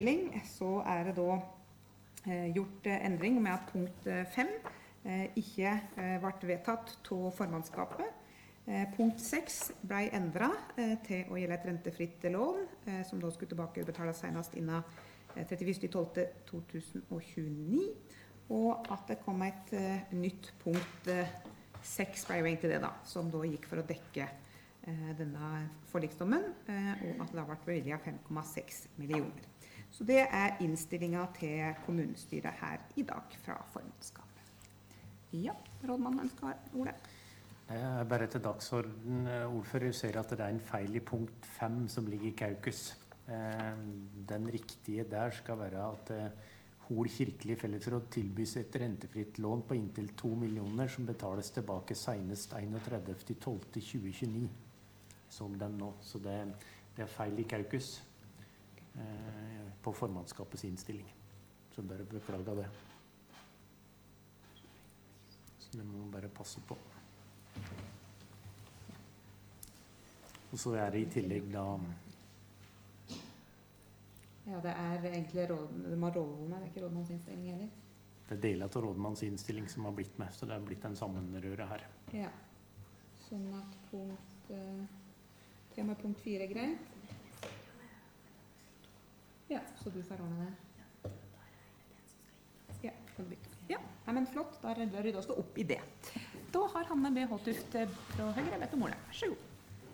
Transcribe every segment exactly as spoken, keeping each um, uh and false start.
så er det da eh, gjort eh, endring med at punkt fem eh, ikke eh, ble vedtatt av formannskapet. Eh, punkt seks ble endret eh, til å gjelde et rentefritt lån, eh, som da skulle tilbakebetales senest innen eh, trettiførste desember to tusen og tjueni, og at det kom et eh, nytt punkt eh, seks ble jo egentlig det da, som da gikk for å dekke eh, denne forliksdommen, eh, og at det har vært bevilget fem komma seks millioner. Så det er innstillingen til kommunestyret her i dag fra formannskapet. Ja, rådmannen ønsker ordet. Eh, bare til dagsorden, ordfører ser at det er en feil i punkt fem som ligger i Kaukus. Eh, den riktige der skal være at eh, Hol kirkelig fellesråd tilbys et rentefritt lån på inntil to millioner som betales tilbake senest enogtredivte desember tjue tjueni. Så den nå, så det, det er feil i Kaukus. Eh, på formannskapets innstilling. Så bare beklager det. Så det må man bare passe på. Og så er det i tillegg da... Ja, det er egentlig råd, det må rådmann, det er ikke rådmanns innstilling heller. Det er deler av rådmanns innstilling som har blitt med, så det har blitt en sammenrøre her. Ja, sånn at punkt, tema punkt fire er greit. Ja, så du får ordne det. Ja, kan du bytte. Ja, nei, men flott, da rydder vi oss opp i det. Da har Hanne B. Håtuft fra Høyre bedt om ordet. Vær så god.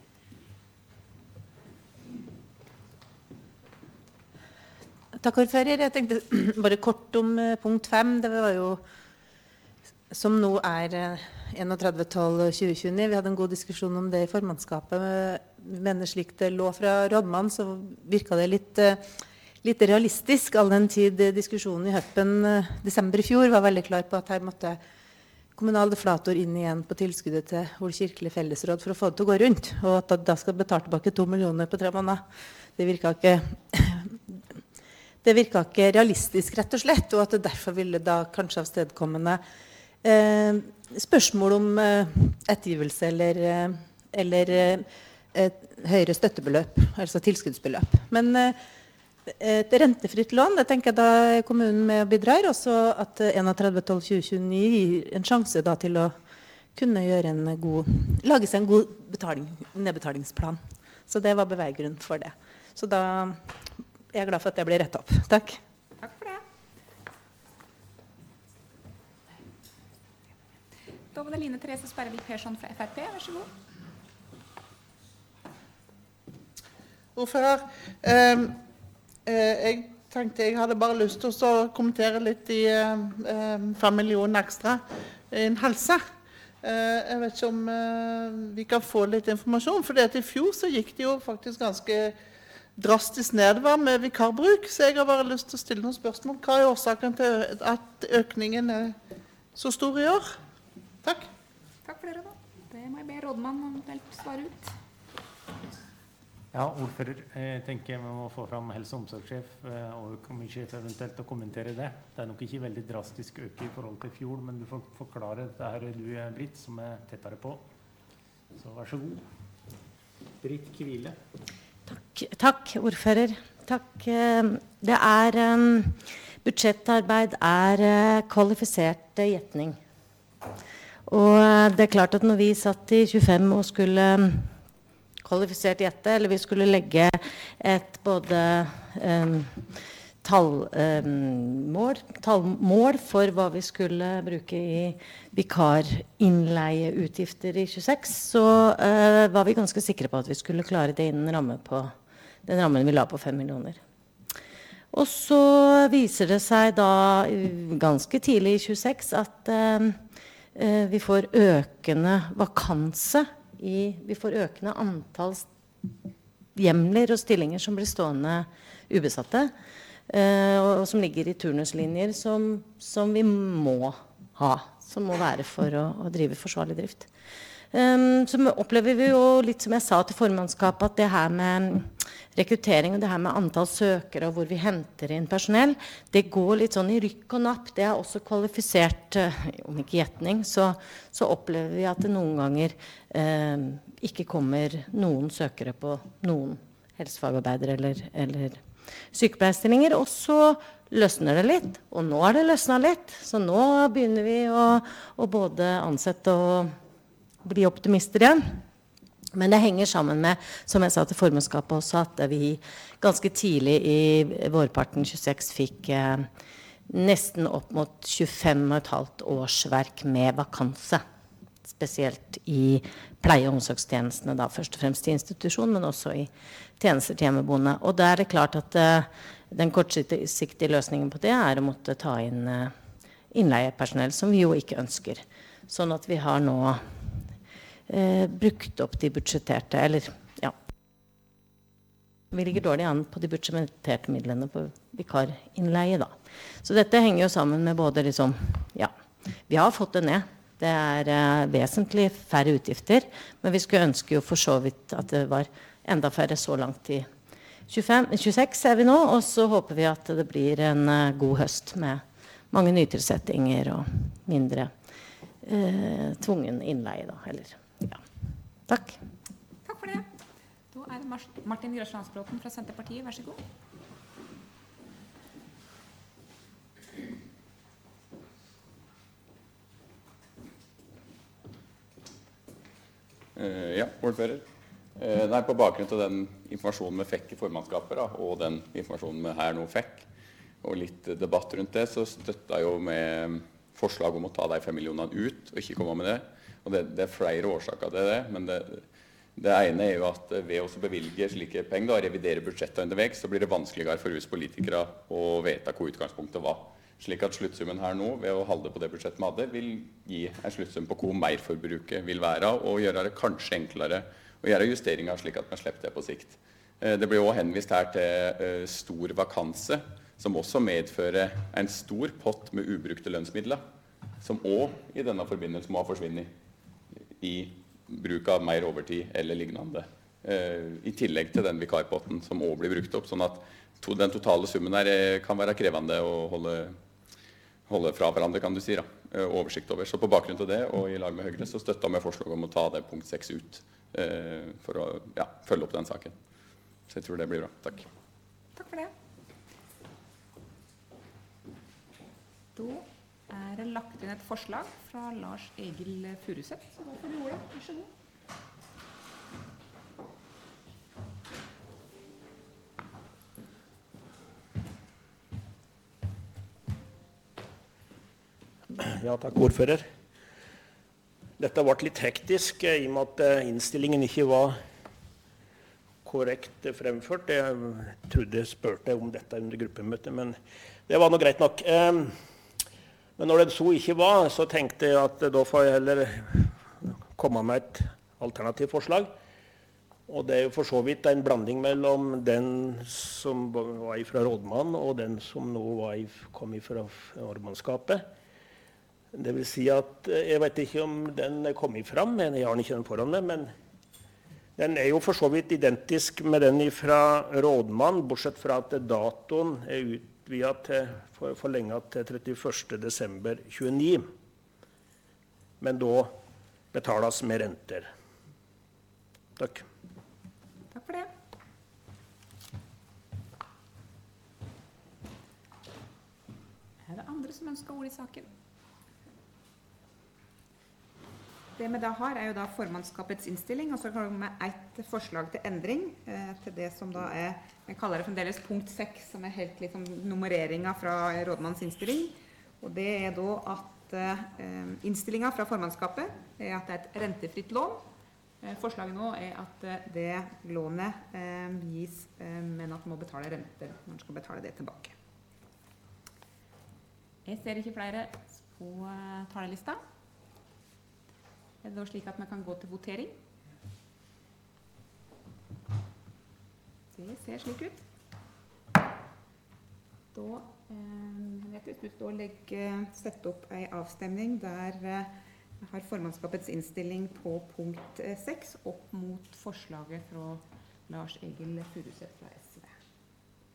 Takk, ordfører. Jeg tenkte bare kort om punkt fem. Det var jo, som nå er enogtredivte desember tjue tjueni. Vi hadde en god diskusjon om det i formannskapet. Men slik det lå fra rådmann, så virket det litt... litt realistisk, all den tid diskusjonen i høppen desember i fjor var veldig klar på at her måtte kommunal deflator inn igjen på tilskuddet til Hol kirkelig fellesråd for å få det til å gå rundt, og at da skal betale tilbake to millioner på tre måneder. Det virket ikke, det virket ikke realistisk, rett og slett, og at det derfor ville da kanskje avstedkommende eh, spørsmål om eh, ettergivelse eller, eller eh, et høyere støttebeløp, altså tilskuddsbeløp. Men eh, et rentefritt lån, det tenker jeg da er kommunen med og bidrar, også at enogtredivte desember tjue tjueni gir en sjanse da til å kunne gjøre en god, lage seg en god betaling, nedbetalingsplan. Så det var beveggrunnen for det. Så da er jeg glad for at det blir rettet opp. Takk. Takk for det. Da var det Line Therese Sperrevik Persson fra F R P, vær så god. Ordfører, um jeg tenkte jeg hadde bare lyst til å kommentere litt i eh, fem millioner ekstra i en helse. Eh, jeg vet ikke om eh, vi kan få litt informasjon, for i fjor så gikk det jo faktisk ganske drastisk nedover med vikarbruk, så jeg har bare lyst til å stille noen spørsmål. Hva er årsaken til at økningen er så stor i år? Takk. Takk for dere da. Det må jeg be rådmann om å svare ut. Ja, ordfører, jeg tenker vi må få fram helse- og omsorgssjef og økonomisjef eventuelt å kommentere det. Det er nok ikke veldig drastisk øke i forhold til fjor, men du får forklare det her du er blitt, som er tettere på. Så vær så god. Britt Kvile. Takk, takk, ordfører. Takk. Det er, um, budsjettarbeid er uh, kvalifisert uh, gjetning. Og det er klart at når vi satt i tjuefem og skulle... Um, kvalifisert gjette, eller vi skulle legge et både um, tallmål um, tallmål for hva vi skulle bruke i vikarinnleieutgifter i tjueseks, så uh, var vi ganske sikre på at vi skulle klare det innen ramme på, den rammen vi la på fem millioner. Og så viser det seg da ganske tidlig i tjueseks at uh, uh, vi får økende vakanse. I, vi får økende antall hjemler og stillinger som blir stående ubesatte, eh, og, og som ligger i turnuslinjer som, som vi må ha, som må være for å, å drive forsvarlig drift. Um, så opplever vi jo litt som jeg sa til formannskapet, at det her med rekruttering og det her med antall søkere og hvor vi henter inn personell, det går litt sånn i rykk og napp. Det er også kvalifisert, om ikke gjetning, så, så opplever vi at det noen ganger eh, ikke kommer noen søkere på noen helsefagarbeidere eller, eller sykepleierstillinger, og så løsner det litt, og nå er det løsnet litt, så nå begynner vi å, å både ansette og bli optimister igjen. Men det henger sammen med, som jeg sa til formannskapet også, at vi ganske tidlig i vårparten tjueseks fikk eh, nesten opp mot tjuefem og et halvt årsverk med vakanse. Spesielt i pleie- og omsorgstjenestene, da, først og fremst i institusjon, men også i tjenester til hjemmeboende. Og da er det klart at eh, den kortsiktige løsningen på det er å måtte ta inn eh, innleiepersonell, som vi jo ikke ønsker. Sånn at vi har nå Eh, brukt opp de budsjetterte, eller ja, vi ligger dårlig an på de budsjetterte midlene på vikarinnleie da. Så dette henger jo sammen med både liksom, ja, vi har fått det ned. Det er eh, vesentlig færre utgifter, men vi skulle ønske jo for så vidt at det var enda færre så langt i tjuefem, tjueseks er vi nå, og så håper vi at det blir en uh, god høst med mange nytilsettinger og mindre uh, tvungen innleie da, eller ja. Takk. Takk for det. Da er det Martin Grøslandsbråten fra Senterpartiet, vær så god. Uh, ja, ordfører. Uh, nei, på bakgrunn av den informasjonen vi fikk i formannskapet da, og den informasjonen vi her nå fikk, og litt debatt rundt det, så støtta jo med forslag om å ta de fem millionene ut og ikke komme med det. Og det, det er flere årsaker til det, men det, det ene er jo at ved å bevilge slike penger, da, revidere budsjettet underveis, så blir det vanskeligere for oss politikere å vite hva utgangspunktet var. Slik at sluttsummen her nå, ved å holde på det budsjettet vi hadde, vil gi en sluttsum på hvor merforbruket vil være, og gjøre det kanskje enklere å gjøre justeringer slik at vi slipper det på sikt. Det blir også henvist her til stor vakanse, som også medfører en stor pott med ubrukte lønnsmidler, som også i denne forbindelse må ha forsvinnet i bruk av mer overtid eller lignende, eh, i tillegg til den vikarpotten som også blir brukt opp, sånn at to, den totale summen her eh, kan være krevende å holde, holde fra hverandre, kan du si, da, eh, oversikt over. Så på bakgrunn av det, og i lag med Høyre, så støtter vi forslag om å ta det punkt seks ut, eh, for å ja, følge opp den saken. Så jeg tror det blir bra. Takk. Takk for det. Da er det lagt inn et forslag fra Lars Egil Furuseth. Så da får du ordet. Vær så god. Ja, takk, ordfører. Dette ble litt hektisk i og med at innstillingen ikke var korrekt fremført. Jeg trodde jeg spurte om dette under gruppemøtet, men det var noe greit nok. Men når det så ikke var, så tenkte jeg at da får jeg heller komme med et alternativt forslag. Og det er jo for så vidt en blanding mellom den som var fra rådmannen og den som nå var, kom fra formannskapet. Det vil si at jeg vet ikke om den kom fram, men jeg har ikke den foran meg, men den er jo for så vidt identisk med den fra rådmannen, bortsett fra at datoen er ut vi har til, for, forlenget til trettiførste desember tjueni, men da betales med renter. Takk. Takk for det. Er det andre som ønsker ord i saken? Det vi da har er jo da formannskapets innstilling, og så kommer vi med et forslag til endring eh, til det som da er, jeg kaller det fremdeles punkt seks, som er helt liksom nummereringen fra rådmannens innstilling. Og det er da at eh, innstillingen fra formannskapet er at det er et rentefritt lån. Eh, forslaget nå er at eh, det lånet eh, gis, eh, men at man må betale renter når man skal betale det tilbake. Jeg ser ikke flere på eh, talelista. Er det da slik at man kan gå til votering? Det ser slik ut. Da eh, vet jeg, du legger, sette opp en avstemning der eh, har formannskapets innstilling på punkt seks opp mot forslaget fra Lars Egil Furuseth fra S.